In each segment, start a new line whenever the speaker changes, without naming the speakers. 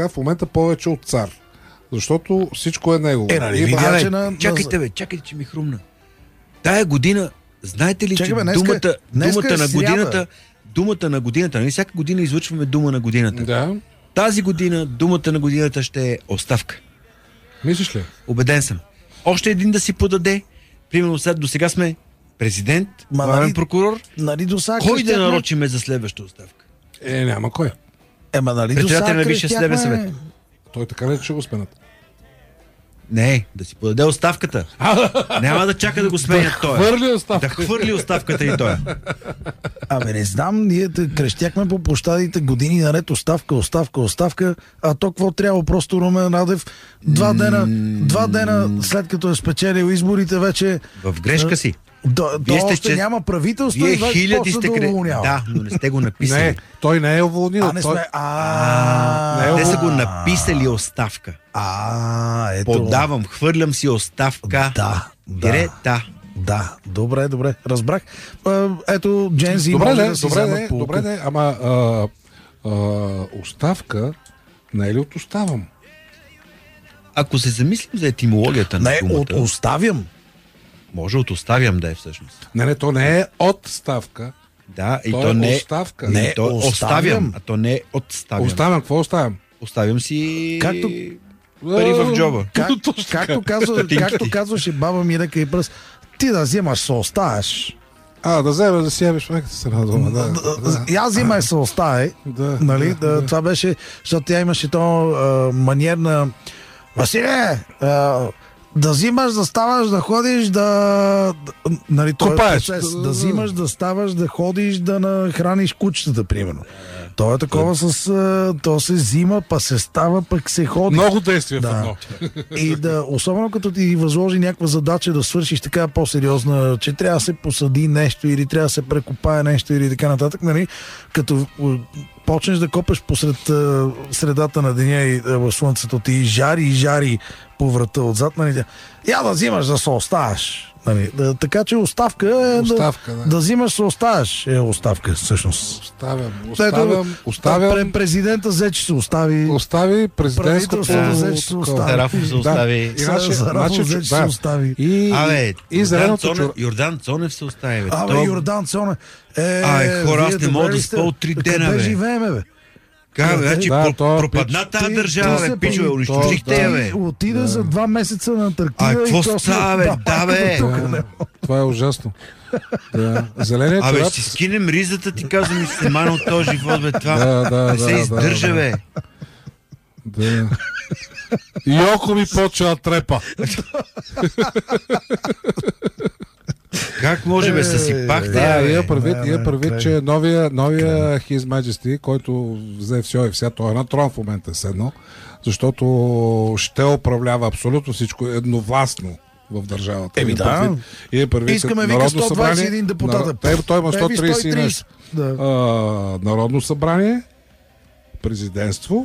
в момента повече от цар. Защото всичко е негово.
Чакайте, че ми хрумна. Тая година, знаете ли, че думата на годината, нали всяка година излъчваме дума на годината.
Да.
Тази година думата на годината ще е оставка.
Мислиш ли?
Убеден съм. Още един да си подаде. Примерно до сега сме президент, главен прокурор. Кой да нарочиме за следваща оставка?
Няма кой.
Председател на Висшия съдебен съвет.
Той така ли ще го сменят?
Не, да си подаде оставката. Няма да чака да го сменят той. Да хвърли оставката и той.
Не знам, ние крещяхме по площадите години наред оставка, а то какво трябва? Просто Румен Радев два дена след като е спечелил изборите вече...
В грешка си.
Още няма правителство и вече почва да уволнява.
Да, но не сте го написали.
Не, той не е уволнил.
Те са го написали оставка. Подавам, хвърлям си оставка.
Да, добре, разбрах. Ето, Джензи
може
да си вземат полука.
Добре, ама оставка не е ли от оставам?
Ако се замислим за етимологията на думата...
Не, от оставям.
Може от оставям да е всъщност.
Не, то не е отставка.
Да, и то не е
оставка.
Не, то оставям, а то не е отставям.
Оставям, какво оставям?
Оставям си...
Както...
пари в джоба.
Както казваше баба ми ръка и пръст, ти да вземаш се оставяш.
Да вземеш да си ябиш майката се на дома.
Я взимай се оставяй. Нали? Това беше, защото тя имаше то маниер на Василе, да взимаш, да ставаш, да ходиш, нали, процес. Да взимаш, да ставаш, да ходиш, да нахраниш кучетата, примерно. То е такова то се взима, па се става, пък се ходи.
Много действия в едно.
И особено като ти възложи някаква задача да свършиш така по-сериозна, че трябва да се посади нещо или трябва да се прекопае нещо или така нататък, нали, като почнеш да копеш посред средата на деня и в слънцето ти и жари по врата отзад, нали, я да взимаш да се оставаш. Нали, така че оставка е да взимаш се оставаш оставка всъщност.
Оставям.
Президента взе, че се остави.
Остави президентското.
Тарафов се остави.
Зарафов взе, че се остави.
Йордан Цонев се остави.
Йордан Цонев.
Хора, аз не мога да спа от 3 дена,
Къде живееме, бе?
Пропадна тази държава, пичове, унищожихте я, бе.
Отида за 2 месеца на Антарктида.
Какво става, бе? Да, бе.
Това е ужасно. Зеленият
турап... ще скинем ризата, ти казвам, и се мана от този живот, бе. Това не се издържа, бе.
И око ми почва трепа.
Как може бе, съсипахте?
Има предвид, че новия His Majesty, който взе все и вся, той е на трон в момента седно, защото ще управлява абсолютно всичко едновластно в държавата.
Искаме вика 121 депутата.
Той има 130 Народно събрание, президентство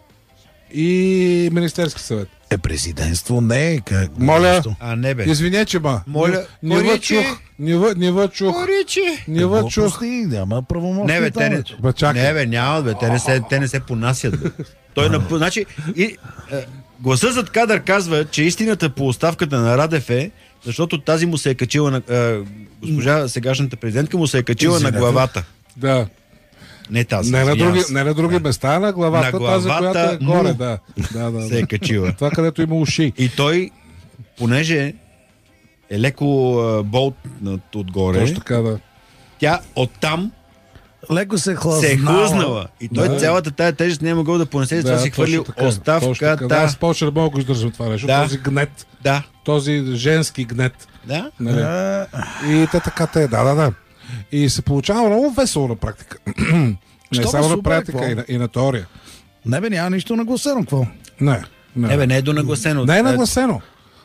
и Министерски съвет.
Президентство не е как.
Моля,
не бе.
Извиня, че
моля,
не чух.
Няма правомощие.
Не бе, няма бе, те не се понасят, бе. Значи, гласа зад кадър казва, че истината по оставката на Радев е, защото тази му се е качила на госпожа сегашната президентка му се е качила на главата.
Да.
Не тази.
Не на други места, на главата, тази, която е горе. Да.
Се е качила.
Това, където има уши.
И той, понеже е леко болтнат отгоре,
точно така, да.
Тя оттам
леко се е
хлъзнала. И той цялата тая тежест не е могъл да понесе, затова си хвърли оставката.
Аз повече не мога да издържам това нещо. Този гнет.
Да.
Този женски гнет.
Да.
И те така да. И се получава много весело на практика. Не само на практика, и на теория.
Не бе, няма нищо нагласено, какво?
Не
бе, не е донагласено.
Не е нагласено.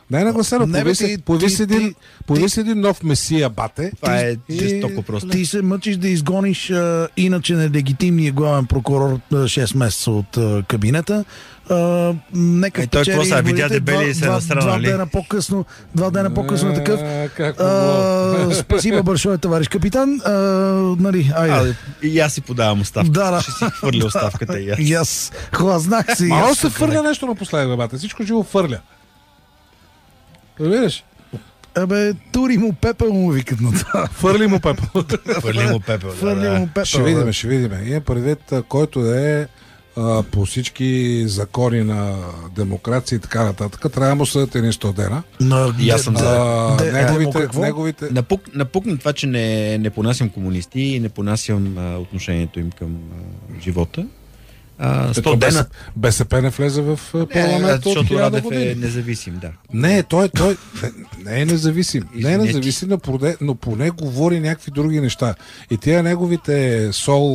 Не е нагласено. Появи се един нов месия, бате.
Това е жестоко просто.
Ти се мъчиш да изгониш иначе нелегитимния главен прокурор 6 месеца от кабинета. Нека
той какво са, видя дебели и се насрана,
два
нали?
Два дена по-късно е такъв. Спасибо большое, товарищ капитан. Нали, айде.
И аз си подавам оставка.
Да.
Ще си хвърля оставката и аз.
И аз хлазнах си.
Мало се фърля нещо напоследък, бате. Всичко живо фърля. Разбираш?
Тури му пепел му викат на това.
Фърли му пепел.
Хвърли му пепел.
Ще видим. Има предвид, който е по всички закони на демокрация и така нататък. Трябва да му съдят едни 100 дена.
И аз съм за.
Неговите...
Напукна това, че не понасям комунисти и не понасям отношението им към живота. 100 дена.
БСП не влезе в парламента.
Защото Радев е независим, да.
Не, той не е независим. Не е независим, но поне говори някакви други неща. И тия неговите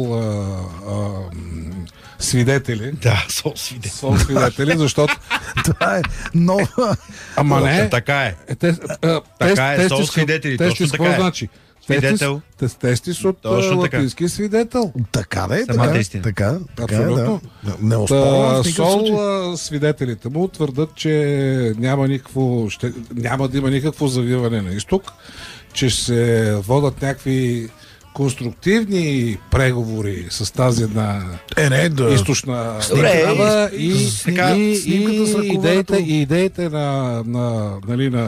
свидетели.
Да,
свидетели, защото
това
е нова.
Ама не.
Така е.
Така
е, свидетели. Точно така е.
Значи?
Свидетел.
Тестис от латински свидетел.
Така да е, така.
Абсолютно.
Не оспорвам в никакъв
случай. Свидетелите му твърдат, че няма да има никакво завиване на изток, че се водят някакви конструктивни преговори с тази една източна държава и идеите на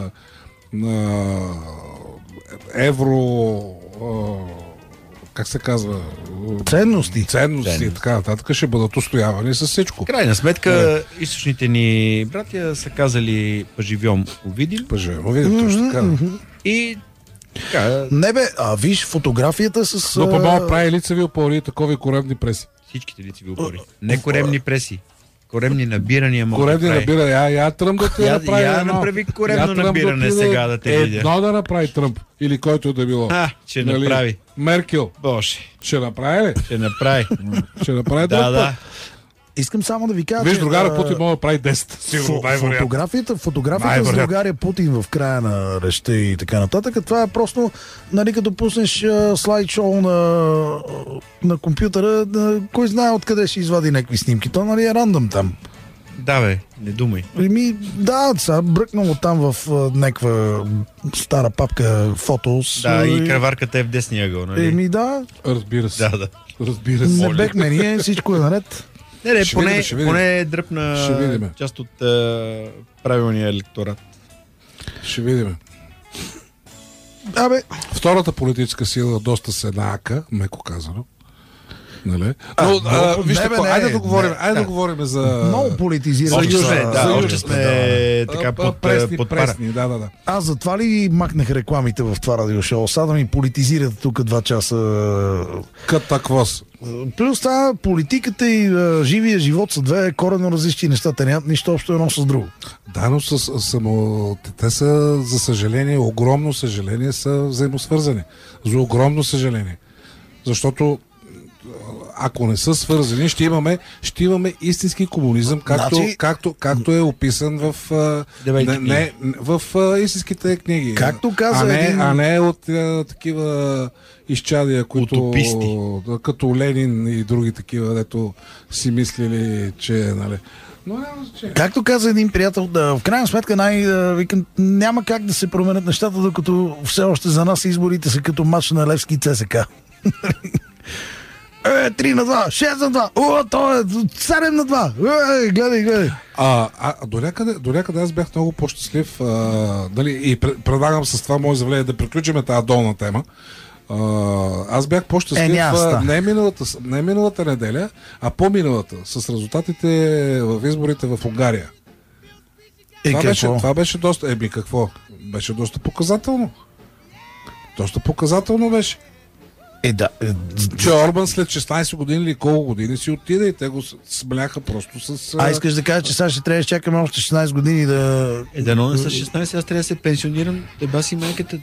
евро как се казва?
Ценности
и така нататък ще бъдат устоявани с всичко.
Крайна сметка, източните ни братя са казали поживьом увидим.
Точно така.
И
не бе, виж фотографията с...
Но по-малко прави лицеви опори и такови коремни преси.
Всичките лицеви опори. Не коремни преси. Коремни набирания могат
да прави. Коремни набирания. Я Тръмп да ти направи едно.
Направи коремно набиране сега да те видя.
Едно да направи Тръмп. Или който да било.
Ще направи.
Меркел.
Боже.
Ще направи ли?
Ще направи.
Ще направи
да.
Искам само да ви кажа,
виж, другара Путин може да прави 10. Сигурно,
фотографията с другаря Путин в края на речта и така нататък, това е просто, нали, като пуснеш слайд-шоу на компютъра, кой знае откъде ще извади някакви снимки. То, нали, е рандъм там.
Да, бе, не думай.
Да, сега бръкнало там в някаква стара папка фотос.
Да, и кръварката е в десния ъгъл, нали?
Да.
Разбира се.
Да.
Разбира се.
Не бекме ние, всичко е наред.
Не, поне дръпна част от правилния електорат.
Ще видим. Втората политическа сила доста се наака, меко казано. Нали? Вижте, айде да говорим за...
Много политизиране.
Още сме така под пара.
Да.
Аз затова ли махнах рекламите в това радиошоу? Сега да ми политизирате тук 2 часа.
Катаквос.
Плюс това политиката и живия живот са две коренно различни неща. Те нямат нищо общо едно с друго.
Да, но те са, за съжаление, огромно съжаление, са взаимосвързани. За огромно съжаление. Защото ако не са свързани, ще имаме истински комунизъм, както е описан в истинските книги.
Както каза
а не от такива изчадия, които като Ленин и други такива, дето си мислили, че нали. Но няма значение.
Както каза един приятел, в крайна сметка няма как да се променят нещата, докато все още за нас изборите са като мач на Левски ЦСК. 3-2, 6-2, то е 7-2. Гледай.
До някъде аз бях много по-щастлив. И предлагам с това мое изявление да приключим тази долна тема. Аз бях по-щастлив не миналата неделя, а по-миналата, с резултатите в изборите в Унгария. Това беше доста... какво? Беше доста показателно. Доста показателно беше. Че Орбан след 16 години или колко години си отиде и те го смляха просто с...
искаш да кажа, че сега ще трябва да чакаме още 16 години да...
Но не са 16, аз трябва да се пенсионирам. Баси майката.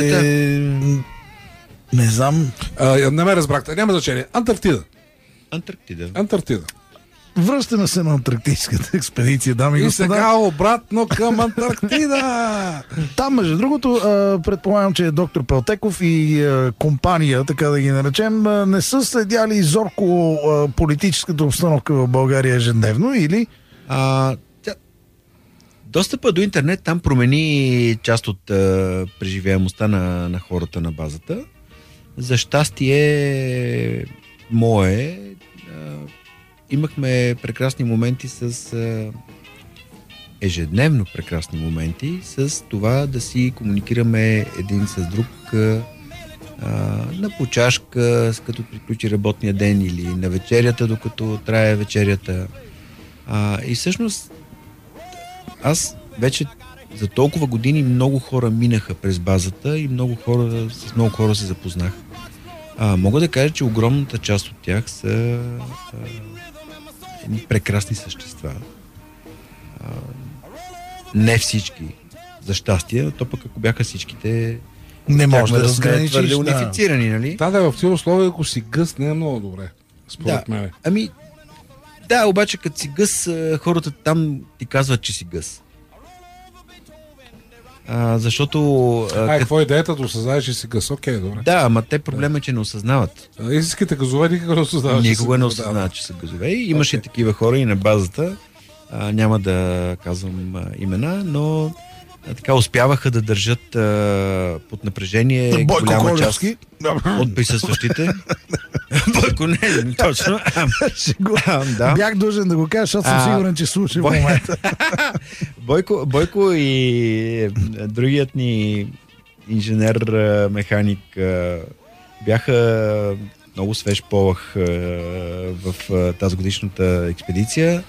Не знам.
Не ме разбрахте. Няма значение. Антарктида.
Връщаме се на антарктическата експедиция, дами и господа.
И сега обратно към Антарктида.
Там, между другото, предполагам, че доктор Пелтеков и компания, така да ги наречем, не са следяли зорко политическата обстановка в България ежедневно, или?
Достъпа до интернет там промени част от преживяемостта на хората на базата. За щастие мое, имахме прекрасни моменти ежедневно прекрасни моменти с това да си комуникираме един с друг на почашка, като приключи работния ден или на вечерята, докато трае вечерята. И всъщност аз вече за толкова години много хора минаха през базата и с много хора се запознах. Мога да кажа, че огромната част от тях са прекрасни същества. Не всички, за щастие, то пък ако бяха всичките,
не може да
сме твърде унифицирани, нали?
В тези условия, ако си гъс, не е много добре, според мен.
Да, обаче като си гъс, хората там ти казват, че си гъс. Защото...
какво е идеята да осъзнаеш, че си гъс? Окей, добре.
Да, ама те проблема е, че не осъзнават.
Истинските газове никога не осъзнават.
Никога не осъзнават, че са газове. Имаше такива хора и на базата. Няма да казвам имена, но така успяваха да държат под напрежение голяма част от присъстващите. Бойко не, точно.
Да. Бях дължен да го кажа, защото съм сигурен, че слуша в момента.
Бойко и другият ни инженер-механик бяха много свеж полъх в тази годишната експедиция.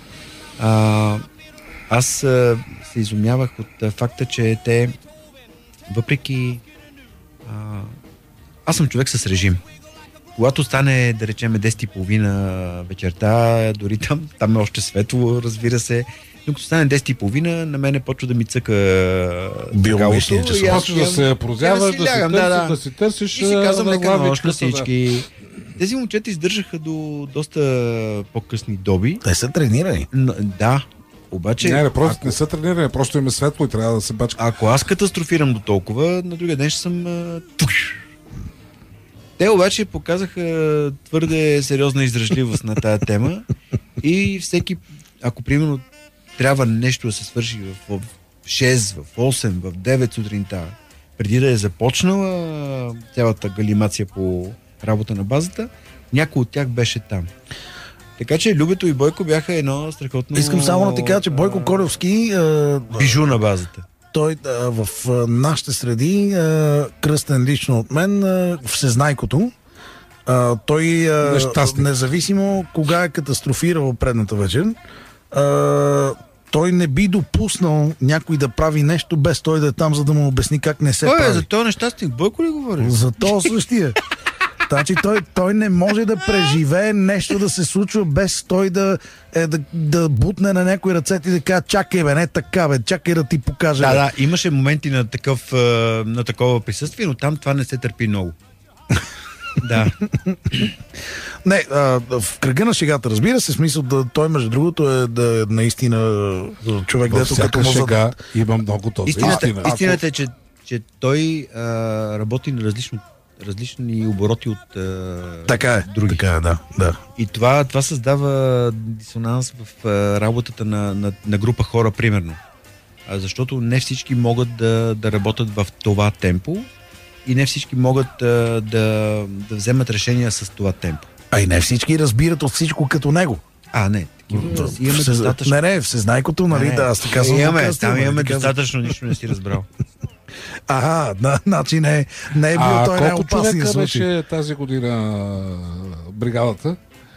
Аз се изумявах от факта, че те въпреки... Аз съм човек с режим. Когато стане, да речем, 10:30 вечерта, дори там е още светло, разбира се, но като стане 10:30, на мене почва да ми цъка
биологичния час.
Почва да се прозяваш, да си търсиш.
И си казвам лека нощ на всички. Тези момчета издържаха до доста по-късни доби.
Те са тренирани.
Да. Обаче,
не са тренирани, просто им е светло и трябва да се бачка.
Ако аз катастрофирам до толкова, на другия ден ще съм... Те обаче показаха твърде сериозна издръжливост на тая тема и всеки, ако примерно трябва нещо да се свърши в 6, в 8, в 9 сутринта, преди да е започнала цялата галимация по работа на базата, някой от тях беше там. Така че Любето и Бойко бяха едно страхотно...
Искам само да ти кажа, че Бойко Колевски...
бижу на базата.
Той в нашите среди, кръстен лично от мен, всезнайкото, той независимо кога е катастрофирал предната вечер, той не би допуснал някой да прави нещо без той да е там, за да му обясни как не се прави.
За този нещастник Бойко ли говори?
За този същия. Значи той не може да преживее нещо да се случва без той да бутне на някой ръцете и да каже: чакай бе, не така бе, чакай да ти покажа.
Да, имаше моменти на такова присъствие, но там това не се търпи много. Да.
Не, в кръга на шегата, разбира се, смисъл той, между другото, е да наистина човек, дето като му
шега има много този.
Истината е, че той работи на различни обороти от други.
Така е, да.
И това създава дисонанс в работата на група хора, примерно. Защото не всички могат да работят в това темпо и не всички могат да вземат решения с това темпо.
А и не всички разбират от всичко като него.
Не. Имаме достатъчно.
Не, всезнайкото, нали, да, аз така съм.
Имаме достатъчно, нищо не си разбрал.
Значи не е бил той най-опасният случай.
Колко човека беше тази година бригадата?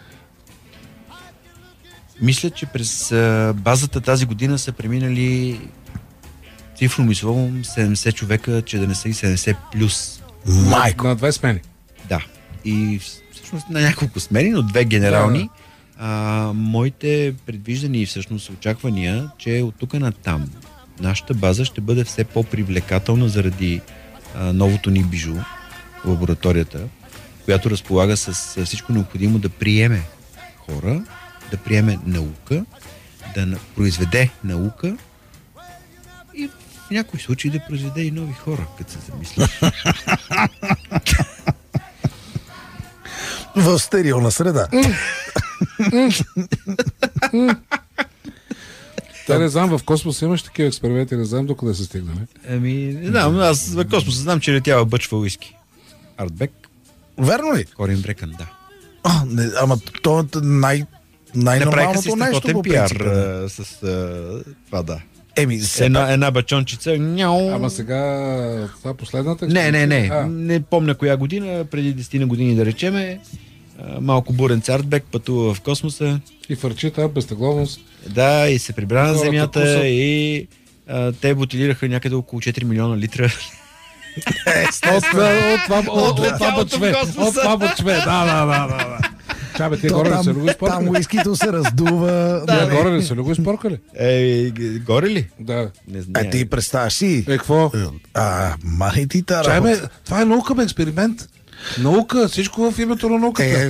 Мисля, че през базата тази година са преминали цифром и словом 70 човека, че да не са и 70 плюс.
Майко!
На 2 смени.
Да. И всъщност на няколко смени, но 2 генерални. Моите предвиждания и всъщност очаквания, че от тук на там нашата база ще бъде все по-привлекателна заради новото ни бижу, лабораторията, която разполага с всичко необходимо да приеме хора, да приеме наука, да произведе наука и в някои случаи да произведе и нови хора, като се замислиш.
В стерилна среда.
Не знам, в космоса имаш такива експерименти, не знам докъде се стигнали.
Не знам, аз в космоса знам, че летява бъчва уиски. Артбек.
Верно ли?
Корин Брекън, да.
Ама то е най-нормалното нещо по
пиар
принцип.
с това, да. Една бачончица.
Ама сега това последната?
Не помня коя година, преди 10 години да речеме. Малко бурен Артбек пътува в космоса.
И фърчи тази безтегловност.
Да, и се прибра на Земята и те бутилираха някъде около 4 милиона литра.
От това бъчве. Да. Чабе, тия горе ли са го изпоркали?
Там уискито се раздува.
Тия горе ли са го изпоркали?
Горе ли?
Да.
Ти представяш си.
Какво?
Махай ти та работа.
Чабе, това е наука, бе, експеримент. Наука, всичко в името на науката.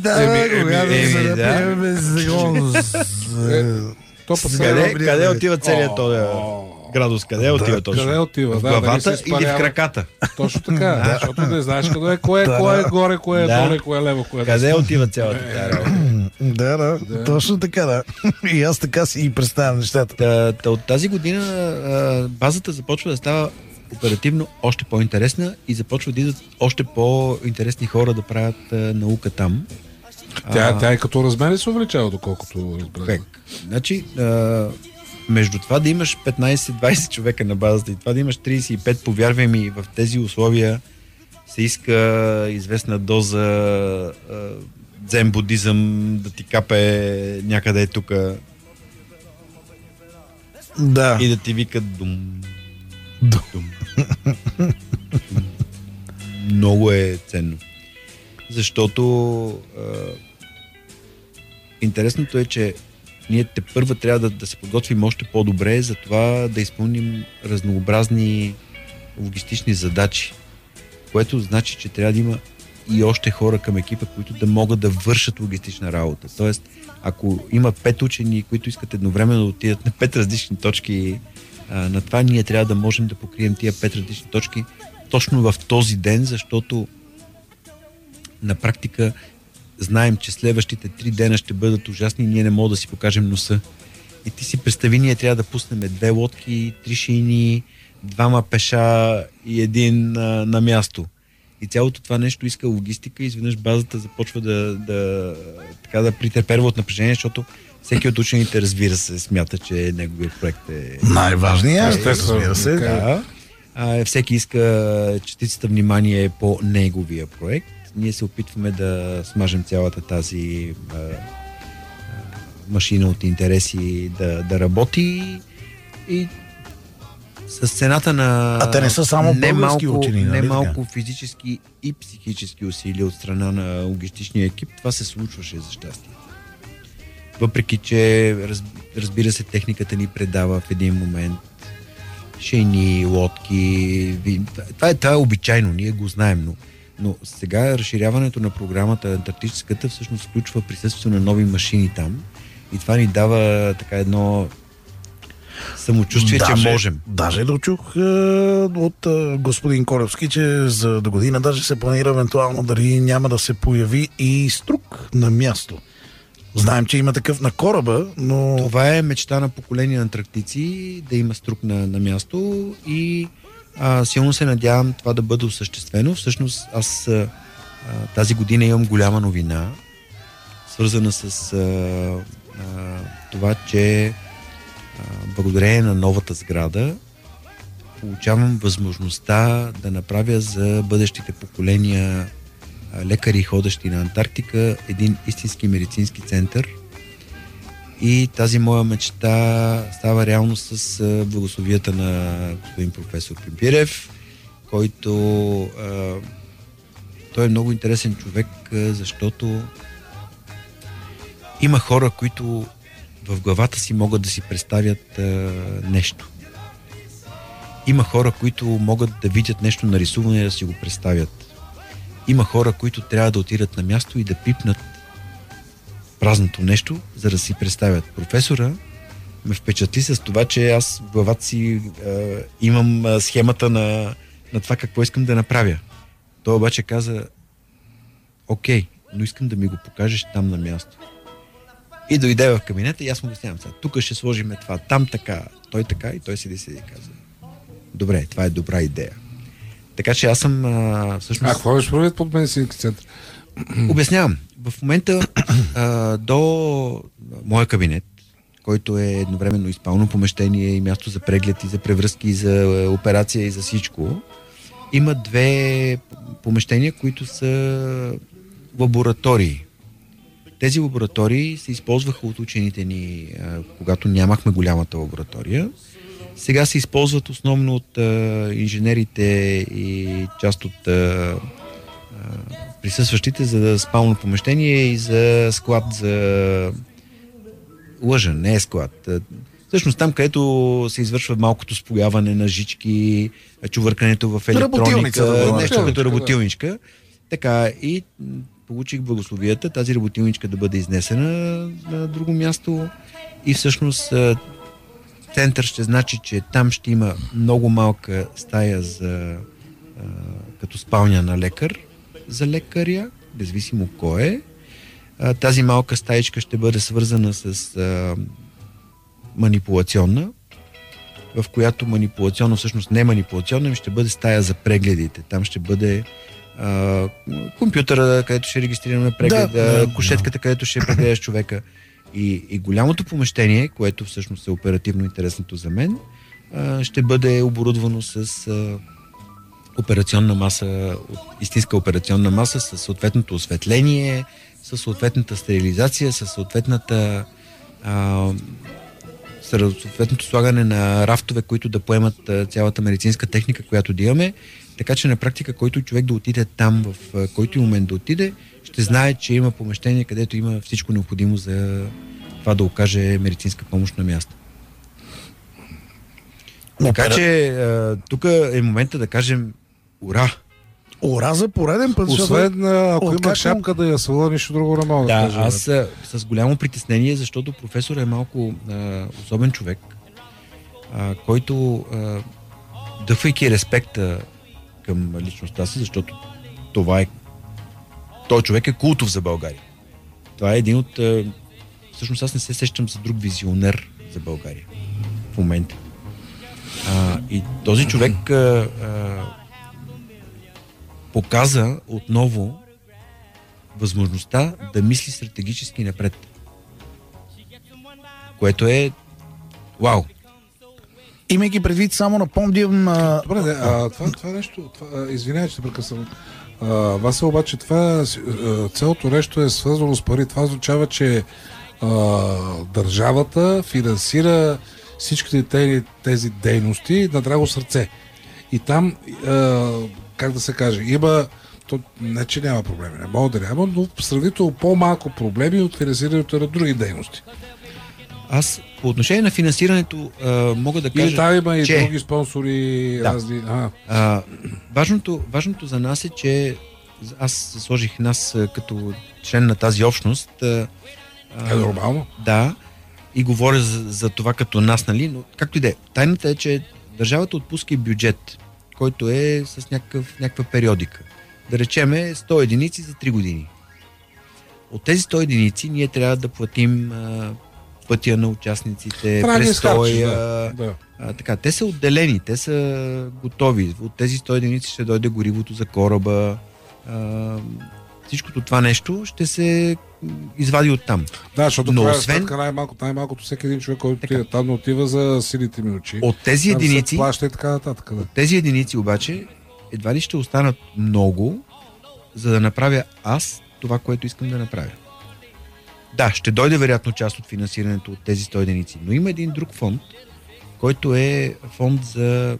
Къде отива целият този градус? Къде отива точно?
Къде отива?
В главата или в краката?
Точно така, защото не знаеш къде е, кое е горе, кое е доле, кое е лево, кое е.
Къде отива цялата тази работа?
Да, точно така, да. И аз така си и представям нещата.
От тази година базата започва да става оперативно още по-интересна и започва да идват още по-интересни хора да правят наука там.
Тя и като размери се увеличава, доколкото разбрах.
Значи, между това да имаш 15-20 човека на базата и това да имаш 35, повярвай ми, в тези условия се иска известна доза дзен будизъм да ти капе някъде тука.
Да.
И да ти викат дум. Много е ценно. Защото интересното е, че ние тепърва трябва да се подготвим още по-добре за това да изпълним разнообразни логистични задачи, което значи, че трябва да има и още хора към екипа, които да могат да вършат логистична работа. Тоест, ако има 5 учени, които искат едновременно да отидат на 5 различни точки на това, ние трябва да можем да покрием тия 5 различни точки точно в този ден, защото на практика знаем, че следващите 3 дена ще бъдат ужасни и ние не можем да си покажем носа. И ти си представи, ние трябва да пуснем 2 лодки, 3 шейни, 2 пеша и 1 на място. И цялото това нещо иска логистика и изведнъж базата започва да притърперва от напрежение, защото всеки от учените, разбира се, смята, че неговият проект е
най-важният. Разбира се.
Да. Всеки иска частицата внимание по неговия проект. Ние се опитваме да смажем цялата тази машина от интереси да работи и с цената на
те не са само български учени, нали?
Немалко физически и психически усилия от страна на логистичния екип, това се случваше за щастие. Въпреки, че разбира се, техниката ни предава в един момент шейни, лодки. Това е обичайно, ние го знаем, но сега разширяването на програмата антарктическата всъщност включва присъствието на нови машини там и това ни дава така едно самочувствие, че можем.
Даже дочух от господин Коревски, че за до година даже се планира евентуално дали няма да се появи и струк на място. Знаем, че има такъв на кораба, но...
Това е мечта на поколение антарктици, да има струк на място и силно се надявам това да бъде осъществено. Всъщност аз тази година имам голяма новина, свързана с това, че благодарение на новата сграда получавам възможността да направя за бъдещите поколения лекари, ходещи на Антарктика, един истински медицински център. И тази моя мечта става реалност с благословията на господин професор Пимпирев, който той е много интересен човек, защото има хора, които в главата си могат да си представят нещо. Има хора, които могат да видят нещо нарисувано и да си го представят. Има хора, които трябва да отидат на място и да пипнат празното нещо, за да си представят. Професора ме впечатли с това, че аз в главата си имам схемата на това какво искам да направя. Той обаче каза: окей, но искам да ми го покажеш там на място. И дойде в кабинета и аз му обяснявам сега: тук ще сложим това, там така, той така, и той седи и каза: добре, това е добра идея. Така че аз съм всъщност...
какво беше правит под медицински център?
Обяснявам. В момента до моя кабинет, който е едновременно и спално помещение, и място за преглед, и за превръзки, и за операция, и за всичко, има 2 помещения, които са лаборатории. Тези лаборатории се използваха от учените ни, когато нямахме голямата лаборатория. Сега се използват основно от инженерите и част от присъстващите за спално помещение и за склад за... Лъжа, не е склад. Всъщност там, където се извършва малкото спояване на жички, чувъркането в електроника, нещо като работилничка. Така, и получих благословията тази работилничка да бъде изнесена на друго място и всъщност център ще значи, че там ще има много малка стая за като спалня на лекар, за лекаря, независимо кой е. Тази малка стаичка ще бъде свързана с манипулационна, в която манипулационно, всъщност не манипулационна, но ще бъде стая за прегледите. Там ще бъде компютъра, където ще регистрираме прегледа, кушетката, където ще прегледаш човека. И голямото помещение, което всъщност е оперативно интересното за мен, ще бъде оборудвано с операционна маса, истинска операционна маса, с съответното осветление, с съответната стерилизация, с съответното слагане на рафтове, които да поемат цялата медицинска техника, която да имаме. Така че на практика, който човек да отиде там, в който и момент да отиде, ще знае, че има помещение, където има всичко необходимо за това да окаже медицинска помощ на място. Така че тук е момента да кажем ура!
Ура за пореден път.
Освен ако има шапка да я свала, нищо друго не мога да кажа.
Да, аз с голямо притеснение, защото професор е малко особен човек, който дъхвайки респекта към личността си, защото той човек е култов за България. Това е един от... всъщност аз не се сещам за друг визионер за България в момента. И този човек показа отново възможността да мисли стратегически напред. Което е вау!
Имайки предвид, само напомням...
Добре, това нещо... Извинявай, че се прекъсвам. Вася, обаче цялото нещо е свързано с пари. Това означава, че държавата финансира всичките тези дейности на драго сърце. И там, как да се каже, има... Не, че няма проблеми, не мога да няма, но сравнително по-малко проблеми от финансирането на други дейности.
Аз по отношение на финансирането мога да кажа,
и там има и други спонсори, разни...
Важното за нас е, че аз сложих нас като член на тази общност.
Е нормално.
Да, и говоря за това като нас, нали, но както и да е. Тайната е, че държавата отпуска и бюджет, който е с някаква периодика. Да речеме 100 единици за 3 години. От тези 100 единици ние трябва да платим пътя на участниците, престоя. Така, те са отделени, те са готови. От тези 100 единици ще дойде горивото за кораба. Всичкото това нещо ще се извади оттам.
Да, защото това е най-малкото всеки един човек, който отива там, отива за силите ми очи.
От тези единици,
плаща и така нататък. Да.
От тези единици обаче едва ли ще останат много, за да направя аз това, което искам да направя. Да, ще дойде вероятно част от финансирането от тези 100 единици, но има един друг фонд, който е фонд за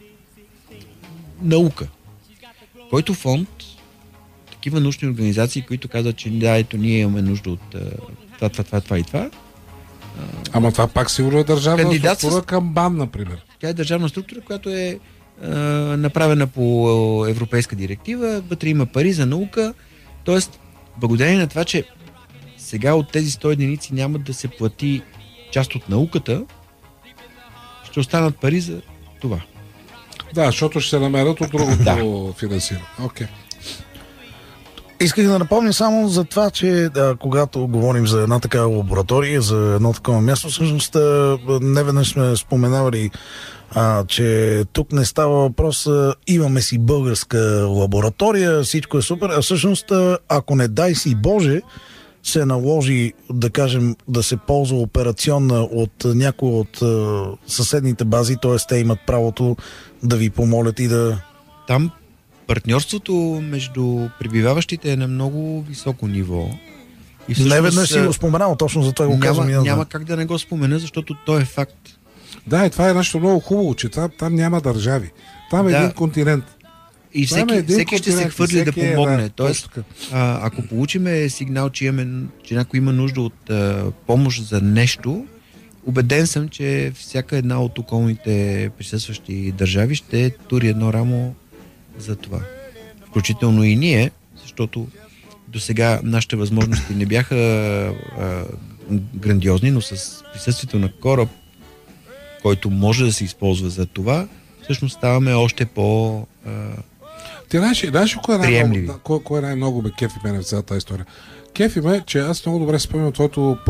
наука. Който фонд, такива научни организации, които казват, че да, ето ние имаме нужда от това и това.
Ама това пак сигурно е държавна структура към БАН, например.
Тя е държавна структура, която е направена по европейска директива, вътре има пари за наука, т.е. благодарение на това, че сега от тези 100 единици няма да се плати част от науката, ще останат пари за това.
Да, защото ще се намерят от другото финансиране. Окей.
Исках да напомня само за това, че когато говорим за една такава лаборатория, за едно такова място, всъщност неведнъж сме споменавали, че тук не става въпрос, имаме си българска лаборатория, всичко е супер, а всъщност, ако не дай си Боже, се наложи, да кажем, да се ползва операционна от някои от съседните бази, т.е. те имат правото да ви помолят и да...
Там партньорството между пребиваващите е на много високо ниво. И всъщност,
не веднъж си го споменал, точно за това го казвам.
Няма как да не го спомена, защото то е факт.
Да, и това е нещо много хубаво, че там няма държави. Там е един континент.
И всеки ще се хвърли да помогне. Тоест, ако получиме сигнал, че някой има нужда от помощ за нещо, убеден съм, че всяка една от околните присъстващи държави ще тури едно рамо за това. Включително и ние, защото до сега нашите възможности не бяха грандиозни, но с присъствието на кораб, който може да се използва за това, всъщност ставаме още по
Ти знаеш
приемливи.
Кой най-много ме кефи мене в цялата тази история? Кефи ме, че аз много добре спомням твоята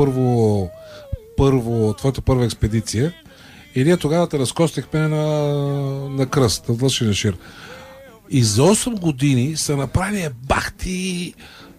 първа експедиция и ние тогава те разкостихме на кръст, на Вълшен шир. И за 8 години са направили бахти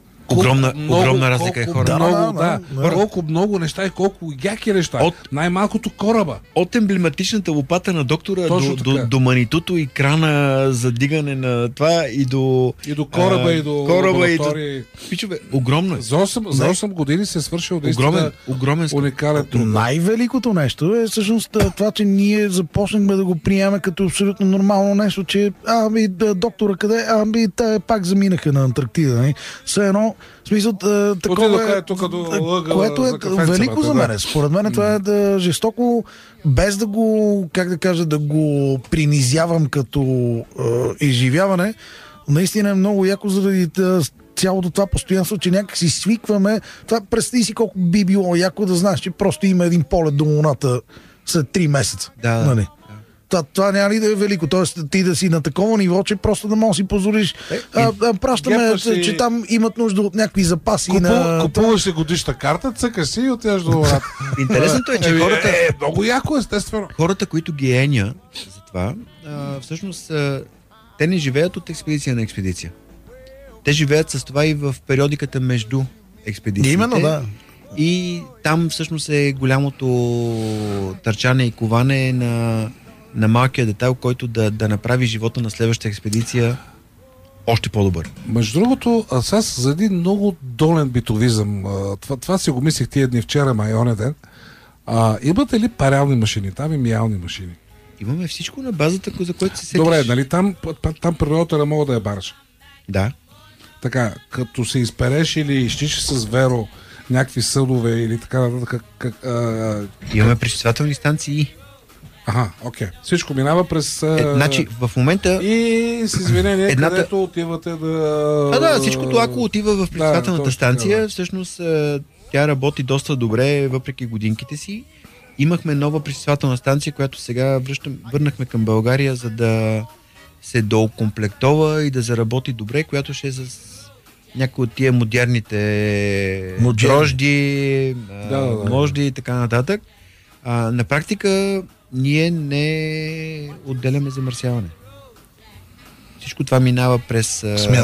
огромна разлика е хора.
Колко много неща и колко яки неща. Най-малкото кораба.
От емблематичната лопата на доктора до манитуто и крана за дигане на това и до
кораба и до лаборатории.
Пичове, огромно е.
За 8 години се е свършил
огромен
уникален труд.
Най-великото нещо е всъщност това, че ние започнахме да го приемаме като абсолютно нормално нещо, че доктора къде? Те пак заминаха на Антарктида. Все едно, в смисъл, такова което е велико за мен. Според мен това е жестоко, без да го, да го принизявам като изживяване. Наистина е много яко заради цялото това постоянство, че някак си свикваме. Това, представи си колко би било яко да знаеш, че просто има един полет до Луната след 3 месеца. Нали? Това няма ли да е велико? Тоест ти да си на такова ниво, че просто да можеш да си позволиш. Пращаме, че там имат нужда от някакви запаси.
Купуваш си годишна карта, цъкаш си и отиваш до Луната.
Интересното е, че хората...
много яко, естествено.
Хората, които ги еня за това, всъщност те не живеят от експедиция на експедиция. Те живеят с това и в периодиката между експедициите.
Именно, да.
И там всъщност е голямото търчане и коване на малкия детайл, който да направи живота на следващата експедиция още по-добър.
Между другото, аз за един много долен битовизъм, това си го мислих тия дни вчера, май оня ден, имате ли парални машини? Там и миялни машини?
Имаме всичко на базата, за което се сетиш.
Добре, нали там природата не мога да я бараш?
Да.
Така, като се изпереш или изчиш с веро някакви съдове или така нататък.
Имаме пречиствателни станции.
Окей. Всичко минава през...
Значи, в момента...
И с извинение, където отивате
всичкото, ако отива в пречиствателната станция, всъщност тя работи доста добре, въпреки годинките си. Имахме нова пречиствателна станция, която сега върнахме към България, за да се доокомплектова и да заработи добре, която ще е с някои от тия модерните дрожди, можди и така нататък. На практика ние не отделяме замърсяване. Всичко това минава през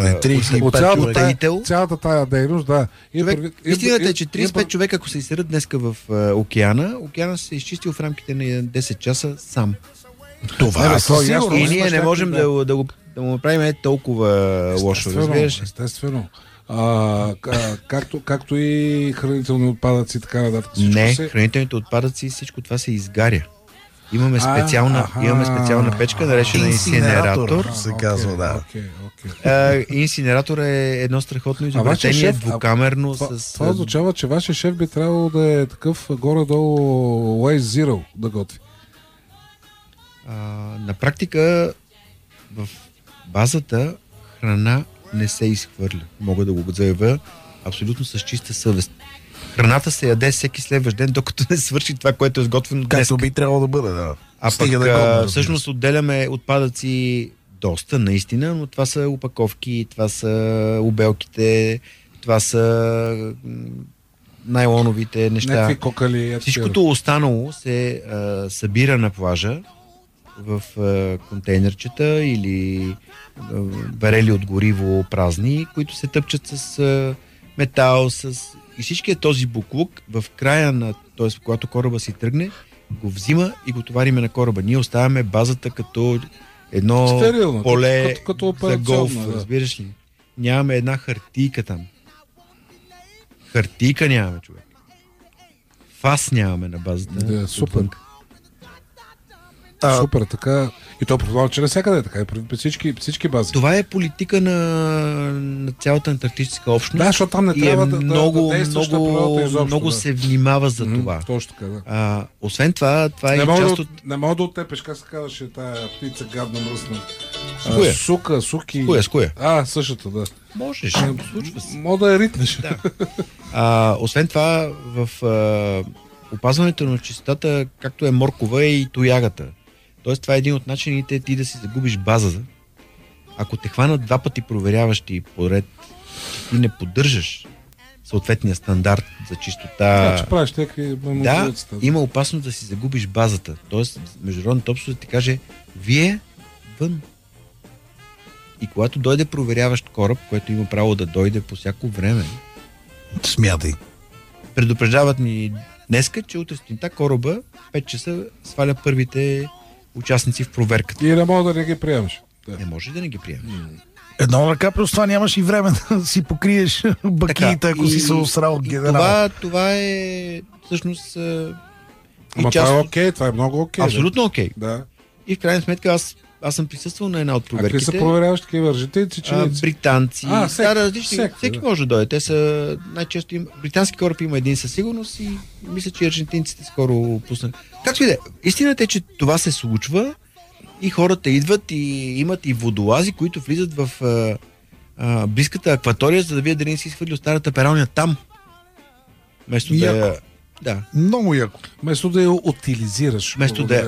цялата тая дейност, да.
Истината е, че 35 човека, ако се изсерат днеска в океана се е изчистил в рамките на 10 часа сам.
Това
е и ние не можем да го направим толкова лошо, разбираш?
Естествено. Както и хранителни отпадъци, така нататък.
Хранителните отпадъци, всичко това се изгаря. Имаме специална печка, наречена инсинератор.
Се казва, да.
Инсинератор е едно страхотно изобретение, двукамерно.
Това означава, че вашия шеф би трябвало да е такъв горе-долу Waze Zero да готви.
На практика в базата храна не се изхвърля. Мога да го заявя абсолютно с чиста съвест. Храната се яде всеки следващ ден, докато не свърши това, което е сготвено днес.
Както би трябвало да бъде, да.
А пък всъщност отделяме отпадъци доста, наистина, но това са опаковки, това са обелките, това са найлоновите неща.
Някакви кокали.
Всичкото останало се събира на плажа в контейнерчета или барели от гориво празни, които се тъпчат с метал, и всичкият този буклук в края на, т.е. когато кораба си тръгне, го взима и го товариме на кораба. Ние оставяме базата като едно
стерилно,
поле
като
за голф,
да.
разбираш ли? Нямаме една хартийка там. Хартийка нямаме, човек. Фас нямаме на базата.
Да, супер. Супер, така. И то предполага, че навсякъде е така. При всички бази.
Това е политика на цялата антарктическа общност.
Да, защото там не трябва да действаш на природата изобщо.
Много се внимава за това.
Точно така, да.
Освен това е част от...
Не мога да оттепеш, как се казваше тая птица гадна мръсна. Суки.
С коя?
Същата, да.
Можеш, случва се.
Мога да я ритнеш.
Да. Освен това, в опазването на чистотата, както е моркова, и тоягата. Тоест, това е един от начините ти да си загубиш база. Ако те хванат 2 пъти проверяващи поред, ти не поддържаш съответния стандарт за чистота.
Че правиш
има опасност да си загубиш базата. Тоест, международната общност ти каже, вие вън. И когато дойде проверяващ кораб, който има право да дойде по всяко време,
смятай.
Предупреждават ни днеска, че утре сутринта кораба 5 часа сваля първите участници в проверката.
И не мога да не ги приемаш.
Да. Не може да не ги приемаш.
Едно ръка, плюс това нямаш и време да си покриеш бакиите, ако си се усрал генерал.
Това е всъщност
Ама това е окей, това е много окей.
Абсолютно окей.
Да.
И в крайна сметка аз съм присъствал на една от проверките.
А какви са проверяваш такива жителици, чиници?
Британци. Всеки може да дойде. Те са най-често британски кораб има един със сигурност и мисля, че аржентинците скоро пуснат. Както и да е. Истината е, че това се случва и хората идват и имат и водолази, които влизат в близката акватория, за да видят дали не си изхвърли старата пералня там. Вместо да.
Много яко.
Вместо да я утилизираш.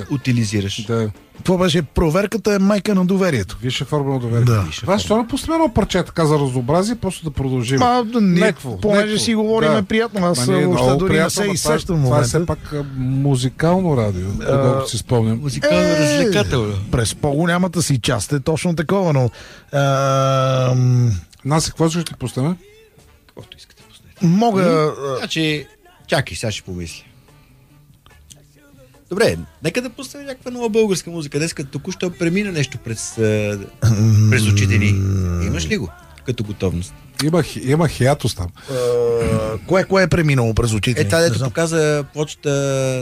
Да.
Това беше проверката е майка на доверието.
Висша форма на доверие.
Да.
Това ще не пуснем едно парче така за разнообразие, просто да продължим.
Понеже си говорим приятно, аз въобще дори не се изсещам в момента.
Това е все пак музикално радио, когато си спомням.
Музикално развлекателно.
През по-голямата си част е точно такова, но...
Нас какво ще пуснем?
Каквото искате пуснете.
Мога...
Значи, чакай, сега ще помисля. Добре, нека да пуснем някаква нова българска музика. Днес като току-що премина нещо през очите ни. Имаш ли го като готовност?
Има хиатус там.
Кое е преминало през очите ни?
Това дето показа почта...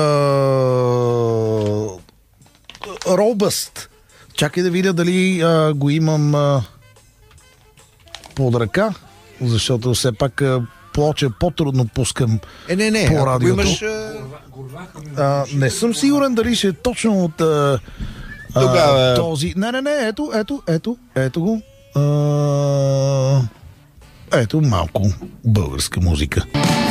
Робъст. Чакай да видя дали го имам под ръка, защото все пак плоча по-трудно пускам по радиото.
Имаш...
не съм сигурен дали ще е точно от
тогава...
този... Не, ето го. Ето малко българска музика.